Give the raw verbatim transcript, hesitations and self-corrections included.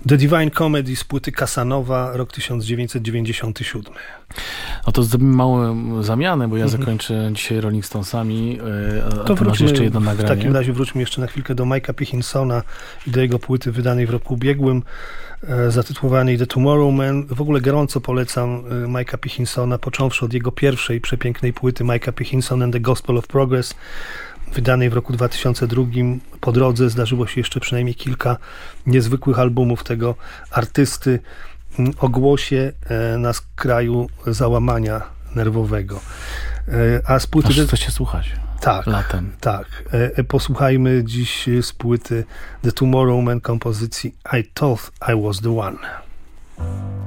The Divine Comedy z płyty Casanova, rok tysiąc dziewięćset dziewięćdziesiąty siódmy. No to zrobimy małą zamianę, bo ja mhm. zakończę dzisiaj Rolling Stonesami, a to ty masz jeszcze jedno nagranie. W takim razie wróćmy jeszcze na chwilkę do Mike'a Pickinsona i do jego płyty wydanej w roku ubiegłym, e, zatytułowanej The Tomorrow Man. W ogóle gorąco polecam e, Mike'a Pickinsona, począwszy od jego pierwszej przepięknej płyty Mike'a Pickinson and the Gospel of Progress, wydanej w roku dwa tysiące drugim. Po drodze zdarzyło się jeszcze przynajmniej kilka niezwykłych albumów tego artysty o głosie na skraju załamania nerwowego. A z płyty... Aż chce się słuchać. Tak, latem. Tak. Posłuchajmy dziś z płyty The Tomorrow Man kompozycji I Thought I Was The One.